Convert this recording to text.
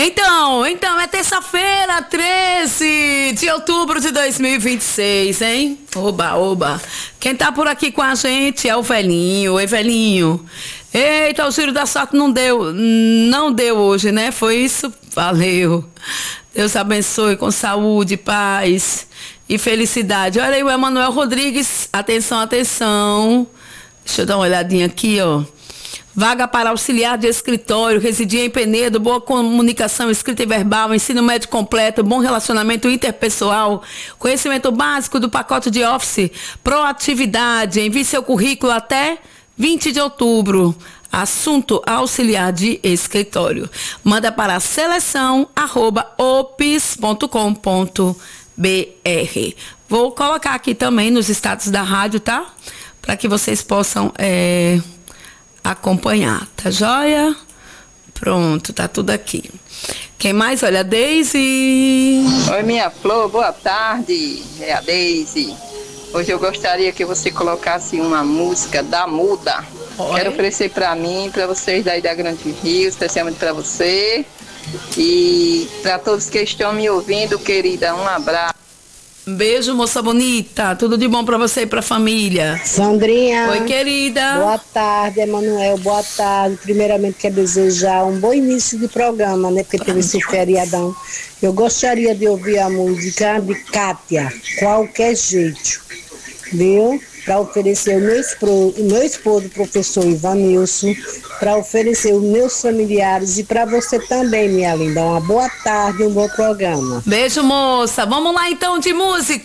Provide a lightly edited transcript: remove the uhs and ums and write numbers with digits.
Então, é terça-feira, 13 de outubro de 2026, hein? Oba. Quem tá por aqui com a gente é o velhinho. Oi, velhinho. Eita, o giro da sorte não deu hoje, né? Foi isso? Valeu. Deus abençoe com saúde, paz e felicidade. Olha aí o Emanuel Rodrigues. Atenção. Deixa eu dar uma olhadinha aqui, ó. Vaga para auxiliar de escritório, residir em Penedo, boa comunicação escrita e verbal, ensino médio completo, bom relacionamento interpessoal, conhecimento básico do pacote de Office, proatividade. Envie seu currículo até 20 de outubro. Assunto auxiliar de escritório. Manda para seleção@ops.com.br. Vou colocar aqui também nos status da rádio, tá? Para que vocês possam acompanhar, tá joia? Pronto, tá tudo aqui. Quem mais? Olha, a Deise. Oi, minha flor, boa tarde. É a Deise. Hoje eu gostaria que você colocasse uma música da Muda. Oi. Quero oferecer para mim, para vocês daí da Grande Rio, especialmente para você. E para todos que estão me ouvindo, querida, um abraço. Beijo, moça bonita. Tudo de bom pra você e pra família. Sandrinha. Oi, querida. Boa tarde, Emanuel. Boa tarde. Primeiramente, quero desejar um bom início de programa, né? Porque teve esse feriadão. Eu gostaria de ouvir a música de Kátia, Qualquer Jeito. Viu? Para oferecer o meu esposo, professor Ivanilson, para oferecer os meus familiares e para você também, minha linda. Uma boa tarde, um bom programa. Beijo, moça. Vamos lá então de música.